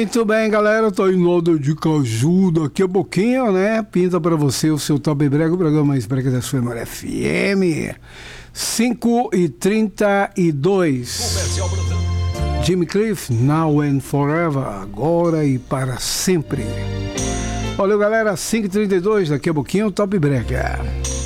Muito bem, galera, tô em Lodo de Caju. Daqui a pouquinho, né? Pinta pra você o seu Top Brega, o programa mais brega da sua memória FM. 5h32. Jimmy Cliff, Now and Forever, agora e para sempre. Valeu, galera, 5h32, daqui a pouquinho, Top Brega.